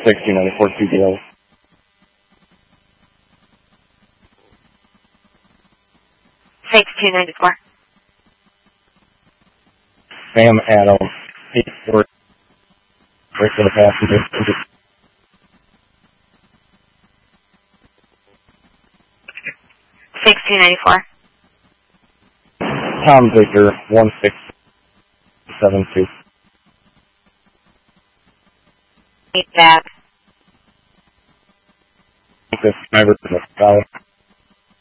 6294 2DL. Six 294. Sam Adam 84. Right for the passenger. 6294. Tom Victor 1672. Eight back. This driver to the south.